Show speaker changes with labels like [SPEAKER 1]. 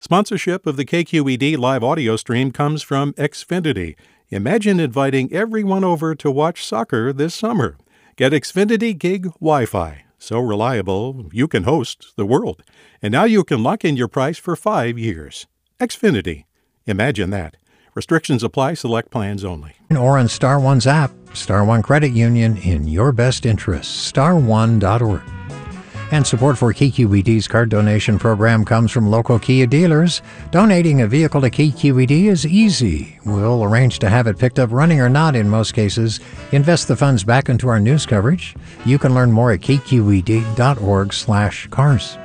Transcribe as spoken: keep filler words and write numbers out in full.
[SPEAKER 1] Sponsorship of the K Q E D live audio stream comes from Xfinity. Imagine inviting everyone over to watch soccer this summer. Get Xfinity Gig Wi-Fi. So reliable, you can host the world. And now you can lock in your price for five years. Xfinity. Imagine that. Restrictions apply. Select plans only.
[SPEAKER 2] Or on Star One's app. Star One Credit Union, in your best interests. star one dot org. And support for K Q E D's card donation program comes from local Kia dealers. Donating a vehicle to K Q E D is easy. We'll arrange to have it picked up running or not in most cases. Invest the funds back into our news coverage. You can learn more at k q e d dot org slash cars.